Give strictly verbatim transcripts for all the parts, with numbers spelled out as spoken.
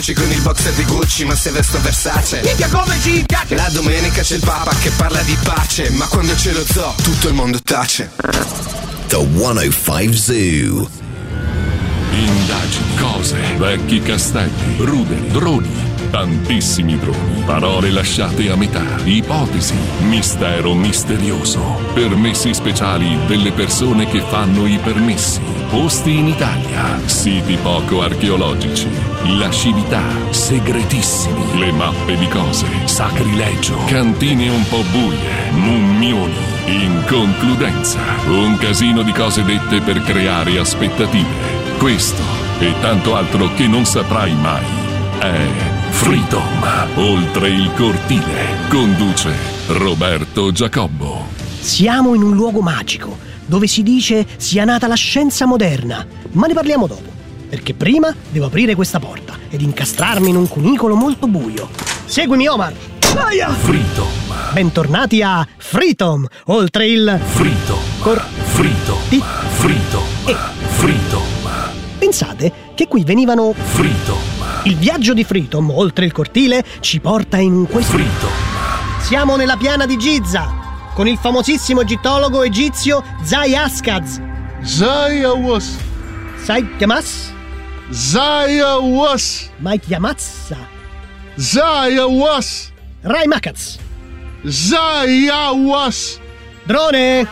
conduci con il boxer di Gucci, ma se vesto Versace. Minchia come ci piace. La domenica c'è il Papa che parla di pace, ma quando c'è lo zoo tutto il mondo tace. The centocinque Zoo. Indagini, cose, vecchi castelli, ruderi, droni, tantissimi droni, parole lasciate a metà, ipotesi, mistero misterioso, permessi speciali delle persone che fanno i permessi, posti in Italia, siti poco archeologici, lascività, segretissimi, le mappe di cose, sacrilegio, cantine un po' buie, mummioni, inconcludenza, un casino di cose dette per creare aspettative. Questo e tanto altro che non saprai mai è Freedom, oltre il cortile. Conduce Roberto Giacobbo. Siamo in un luogo magico, dove si dice sia nata la scienza moderna, ma ne parliamo dopo, perché prima devo aprire questa porta ed incastrarmi in un cunicolo molto buio. Seguimi, Omar! Aia! Freedom. Bentornati a Freedom, oltre il... Freedom. Cor... Freedom. Ti... Freedom. E... Freedom. Pensate che qui venivano... Freedom. Il viaggio di Freedom, oltre il cortile, ci porta in questo... Freedom. Siamo nella piana di Giza, con il famosissimo egittologo egizio Zayascaz. Zayawas. Sai chiamas? Zayawas. Mai chiamazza. Zayawas. Raimakaz. Zayawas. Drone!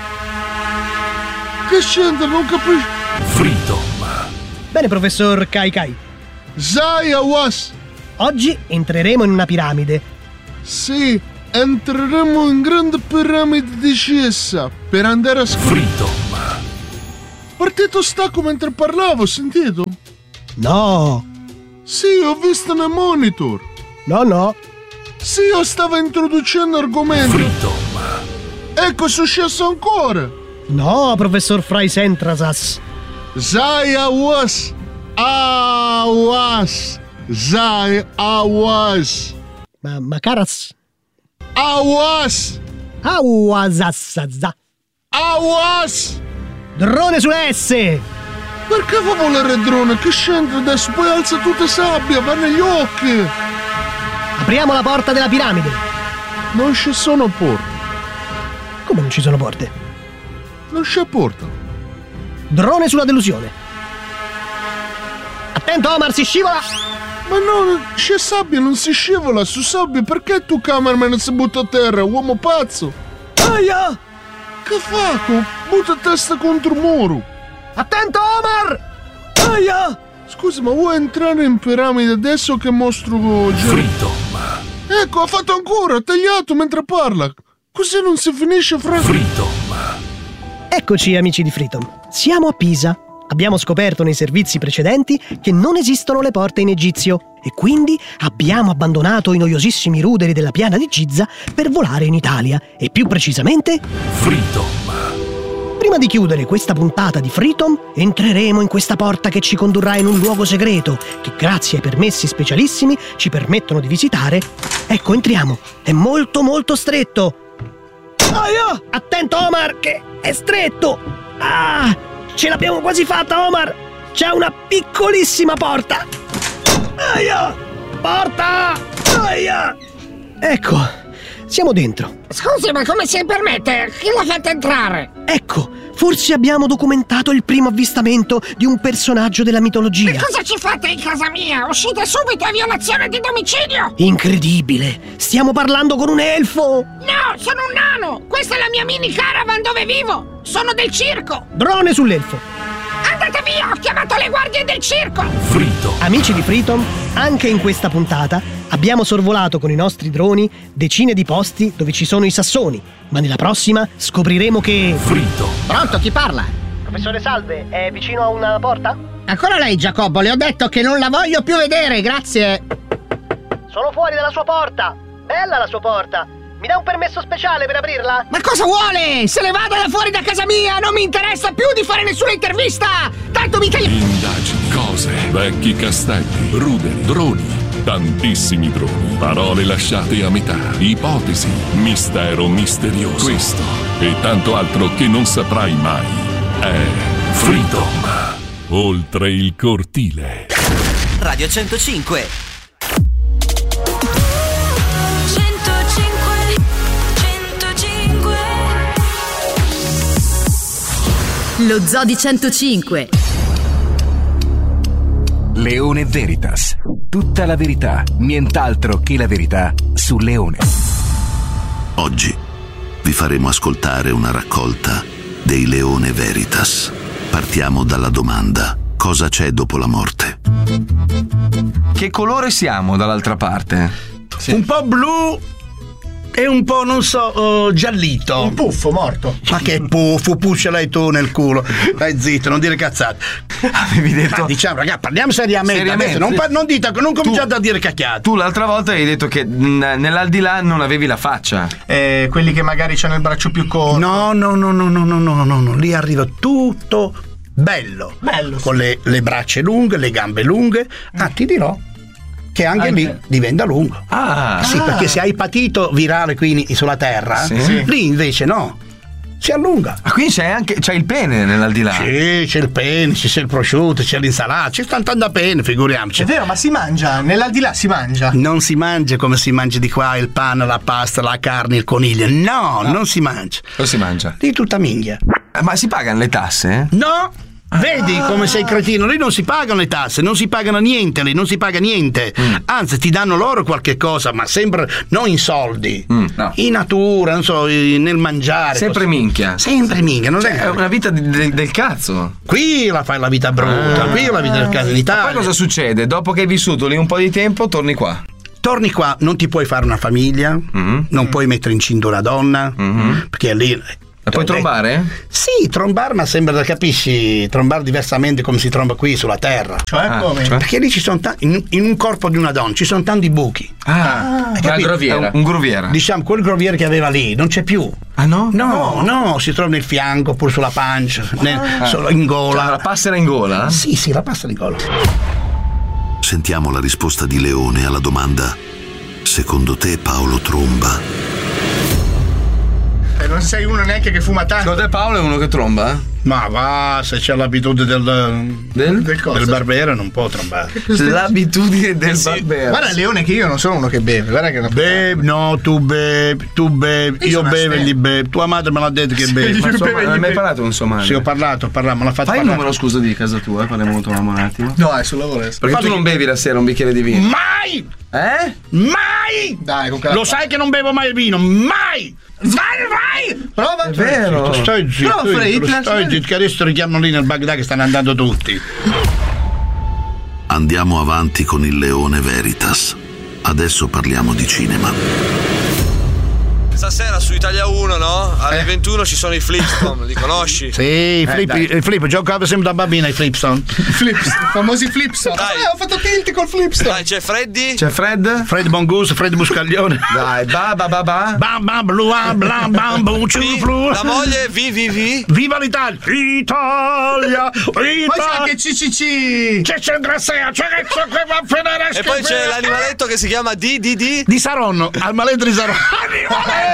Che c'entra? Non capisco. Freedom. Bene, professor Kai Kai. Zayawas. Oggi entreremo in una piramide. Sì, entreremo in grande piramide di Cessa per andare a scoprire. Freedom. Partito stacco mentre parlavo, sentito? No! Sì, ho visto nel monitor. No, no. Sì, io stavo introducendo argomenti. Freedom. Ecco, è successo ancora. No, professor Fraisentrasas. Zayawas. Awas. Zayawas. Ma, ma caras... Awas. Awasassaza. Awas. Drone sulle S! Perché fa volare il drone? Che scende adesso? Poi alza tutta sabbia, va negli occhi. Apriamo la porta della piramide. Non ci sono porte. Come non ci sono porte? Non c'è porta. Drone sulla delusione. Attento, Omar, si scivola! Ma no, c'è sabbia, non si scivola su sabbia. Perché tu, cameraman, si butta a terra, uomo pazzo? Aia! Che fa? Butta testa contro il muro. Attento, Omar! Aia! Scusa, ma vuoi entrare in piramide adesso che mostro... Freedom. Ecco, ha fatto ancora, ha tagliato mentre parla. Così non si finisce, fra... Freedom. Eccoci, amici di Freedom. Siamo a Pisa. Abbiamo scoperto nei servizi precedenti che non esistono le porte in egizio e quindi abbiamo abbandonato i noiosissimi ruderi della piana di Giza per volare in Italia e più precisamente... Freedom. Prima di chiudere questa puntata di Freedom, entreremo in questa porta che ci condurrà in un luogo segreto che grazie ai permessi specialissimi ci permettono di visitare. Ecco, entriamo. È molto molto stretto. Aia! Attento, Omar, che è stretto. Ah! Ce l'abbiamo quasi fatta, Omar! C'è una piccolissima porta! Aia! Porta! Aia! Ecco, siamo dentro. Scusi, ma come si permette? Chi l'ha fatta entrare? Ecco, forse abbiamo documentato il primo avvistamento di un personaggio della mitologia. Ma cosa ci fate in casa mia? Uscite subito, è violazione di domicilio! Incredibile! Stiamo parlando con un elfo! No, sono un nano! Questa è la mia mini caravan dove vivo! Sono del circo! Drone sull'elfo! Andate via, ho chiamato le guardie del circo! Freedom. Amici di Freedom, anche in questa puntata abbiamo sorvolato con i nostri droni decine di posti dove ci sono i sassoni, ma nella prossima scopriremo che... Freedom. Pronto, chi parla? Professore Salve, è vicino a una porta? Ancora lei, Giacobbo, le ho detto che non la voglio più vedere, grazie! Sono fuori dalla sua porta! Bella la sua porta! Mi dà un permesso speciale per aprirla? Ma cosa vuole? Se ne vada da fuori da casa mia! Non mi interessa più di fare nessuna intervista! Tanto mi taglia... Indagini, cose, vecchi castelli, ruderi, droni, tantissimi droni, parole lasciate a metà, ipotesi, mistero misterioso. Questo e tanto altro che non saprai mai è Freedom, oltre il cortile. Radio centocinque. Lo Zoo di centocinque. Leone Veritas. Tutta la verità, nient'altro che la verità su Leone. Oggi vi faremo ascoltare una raccolta dei Leone Veritas. Partiamo dalla domanda: cosa c'è dopo la morte? Che colore siamo dall'altra parte? Sì. Un po' blu e un po', non so, uh, giallito. Un puffo morto. Ma che puffo, puccia l'hai tu nel culo. Dai zitto, non dire cazzate. Avevi detto. Ma diciamo, ragazzi, parliamo seriamente. seriamente. Adesso, non, par- non dite, non cominciate tu, a dire cacchiate. Tu l'altra volta hai detto che n- nell'aldilà non avevi la faccia. Eh, quelli che magari c'hanno il braccio più corto. No, no, no, no, no, no, no, no, no. Lì arriva tutto bello. Bello. Con le, le braccia lunghe, le gambe lunghe. Ah, ti dirò che anche, anche lì diventa lungo. Ah, sì, ah. perché se hai patito virale qui sulla terra, sì. Sì. lì invece no, si allunga. Ah, quindi c'è anche c'è il pene nell'aldilà? Sì, c'è il pene, c'è il prosciutto, c'è l'insalata, c'è tanto da pene, figuriamoci. È vero, ma si mangia, nell'aldilà si mangia. Non si mangia come si mangia di qua il pane, la pasta, la carne, il coniglio. No, no. non si mangia. Lo si mangia? Di tutta minchia. Ma si pagano le tasse? No. Vedi come sei cretino, lì non si pagano le tasse, non si pagano niente, lì non si paga niente. Mm. Anzi, ti danno loro qualche cosa, ma sempre non in soldi, mm, no. in natura, non so, nel mangiare. Sempre così. Minchia. Sempre minchia, non cioè, è... è una vita di, de, del cazzo. Qui la fai la vita brutta, ah. qui la vita del cazzo in Italia. Ma poi cosa succede? Dopo che hai vissuto lì un po' di tempo, torni qua. Torni qua, non ti puoi fare una famiglia, mm-hmm. non mm. puoi mettere incinta una donna, mm-hmm. perché lì... La puoi trombare? Sì, trombar, ma sembra, capisci, trombar diversamente come si tromba qui sulla terra. Cioè ah, come? Cioè? Perché lì ci sono tanti, in, in un corpo di una donna ci sono tanti buchi. Ah, ah una groviera. Un, un groviera. Diciamo, quel groviere che aveva lì non c'è più. Ah no? No, no, no, si trova nel fianco, oppure sulla pancia, ah. nel, ah. solo in gola. Cioè, la passera in gola? Sì, sì, la passera in gola. Sentiamo la risposta di Leone alla domanda: secondo te Paolo tromba? Non sei uno neanche che fuma tanto. Secondo te Paolo è uno che tromba? Ma va, se c'è l'abitudine del del, del, del barbero non può trombare. L'abitudine del sì. barbero. Guarda Leone che io non sono uno che beve, guarda che non bevi, no, tu bevi, tu bevi, io, io bevo e gli bevi. Tua madre me l'ha detto che sì, bevi. Ma insomma, non hai mai parlato con sua madre? Sì, ho parlato, ho parlato, me l'ha fatto Fai parlare. il numero scusa di casa tua, parliamo un attimo. No, è sul lavoro. Perché Fatti tu non bevi la sera un bicchiere di vino? Mai! Eh? Mai! Dai, con Lo sai che non bevo mai il vino, mai! Vai, vai! Prova! È vero! Stai zitto, stai zitto, che adesso richiamano lì nel Baghdad che stanno andando tutti. Andiamo avanti con il Leone Veritas. Adesso parliamo di cinema. Stasera su Italia uno, no? Alle eh. ventuno ci sono i Flipstone, li conosci? Sì, i flip, eh, il flip, giocavo sempre da bambina i Flipstone. Flipstone, famosi Flipstone. Dai, ah, ho fatto tilt col Flipstone. Dai, c'è Freddy? C'è Fred? Fred Bongus, Fred Buscaglione. Dai, ba ba ba ba. Bam bam blu blam bam bum ciu. La moglie, vi vi vi. Viva l'Italia! Italia! Italia! Poi c'è anche C C C. C'è c'è Grassea, c'è che va a finire. E poi c'è l'animaletto che si chiama D D D. Di Saronno, al maletto di Saronno. Animaletto!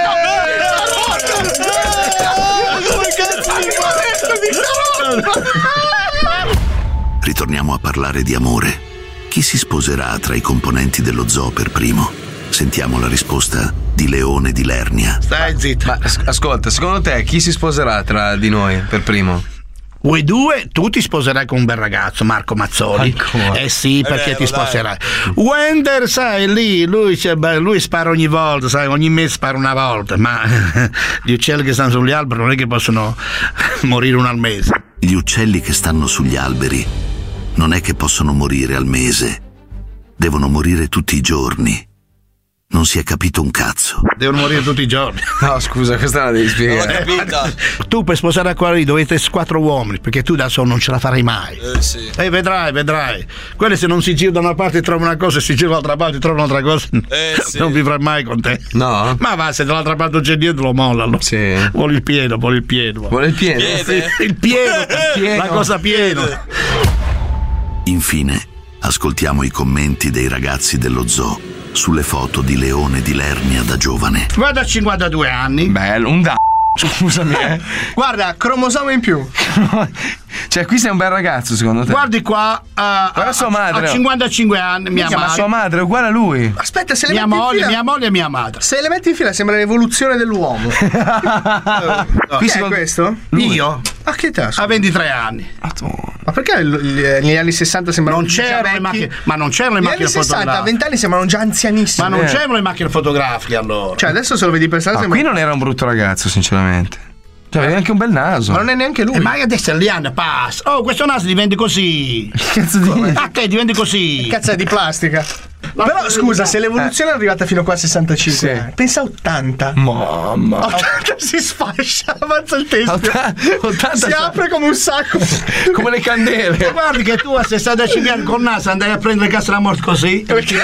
Ritorniamo a parlare di amore. Chi si sposerà tra i componenti dello zoo per primo? Sentiamo la risposta di Leone di Lernia. Stai zitto. Ma ascolta, secondo te chi si sposerà tra di noi per primo? Voi due, tu ti sposerai con un bel ragazzo, Marco Mazzoli. Ancora? Eh sì, perché vero, ti sposerai. Dai. Wender, sai, lì, lui, lui spara ogni volta, sai, ogni mese spara una volta, ma gli uccelli che stanno sugli alberi non è che possono morire uno al mese. Gli uccelli che stanno sugli alberi non è che possono morire al mese, devono morire tutti i giorni. Non si è capito un cazzo. Devono morire tutti i giorni. No, scusa, questa la devi spiegare. Non l'ho capita. Tu per sposare qua lì dovete quattro uomini, perché tu da solo non ce la farai mai. Eh sì. E eh, vedrai, vedrai. Quelli se non si gira da una parte trovano una cosa, se si gira dall'altra parte trovano un'altra cosa. Eh sì. Non vivrai mai con te. No. Ma va, se dall'altra parte non c'è dietro lo mollano. Sì. Vuole il pieno, vuole il pieno. Vuole il pieno. Piede. Il pieno, pieno. La cosa piena. Infine, ascoltiamo i commenti dei ragazzi dello zoo sulle foto di Leone di Lernia da giovane. Guarda, cinquantadue anni. Bello, un da. Scusami, eh. Guarda, cromosoma in più. Cioè, qui sei un bel ragazzo, secondo te? Guardi qua, uh, guarda sua madre. Ha cinquantacinque anni, mia Minchia, madre. Ma sua madre è uguale a lui. Aspetta, se le mia metti moglie, in fila, mia moglie e mia madre. Se le metti in fila sembra l'evoluzione dell'uomo. no. Chi è secondo... questo? Lui? Io? A che età? Ha ventitré anni. Ma perché negli anni sessanta sembrano non c'erano le macchine, ma non c'erano le macchine fotografiche. Negli anni sessanta, a venti anni sembrano già anzianissimi. Ma non c'erano le macchine fotografiche allora. Cioè, adesso se lo vedi per strada no, sembra... qui non era un brutto ragazzo, sinceramente. Cioè, aveva anche un bel naso. Ma non è neanche lui. Eh, ma adesso gli anni passa. Oh, questo naso diventa così. Che cazzo di... A te diventa così. Che cazzo è di plastica. Ma però scusa, se l'evoluzione eh. è arrivata fino qua a sessantacinque, sì. pensa a ottanta. Mamma. ottanta si sfascia, avanza il testo. ottanta si apre come un sacco. Come le candele. Ma guardi che tu a sessantacinque anni col naso andai a prendere cassa la morte così.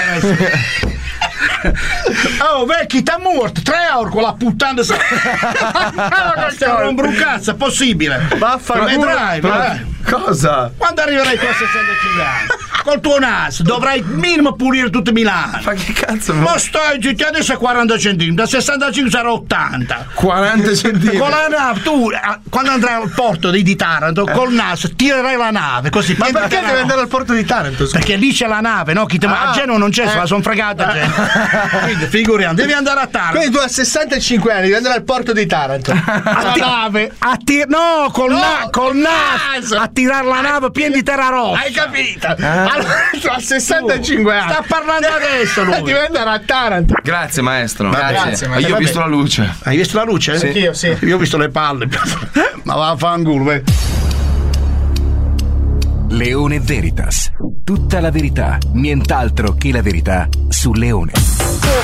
Oh, vecchi, t'ha morto tre euro con la puttana. Stiamo un brucazzo, è possibile. Vaffanculo. Vedrai, vedrai. Cosa? Quando arriverai tu a sessantacinque anni col tuo naso dovrai minimo pulire tutto Milano. Ma che cazzo? Ma stai zitti, adesso è quaranta centimetri, da sessantacinque sarà ottanta. quaranta centimetri. Con la nave tu quando andrai al porto di, di Taranto col naso tirerai la nave così. Ma perché devi andare al porto di Taranto? Scusa? Perché lì c'è la nave, no? Chi te ah, a Genova non c'è, eh. se la son fregata eh. Quindi figuriamo, devi andare a Taranto. Quindi tu a sessantacinque anni devi andare al porto di Taranto. A ti- nave a tir- no, col, no, na- col naso a tirare la nave piena di terra rossa. Hai capito? Ah. Allora tu a sessantacinque anni sta parlando adesso lui. Devi andare a Taranto. Grazie maestro. Grazie, Grazie maestro. Io ho visto la luce. Hai visto la luce? Sì. Io sì. Io ho visto le palle. Ma va a fanculo. Leone Veritas. Tutta la verità, nient'altro che la verità su Leone.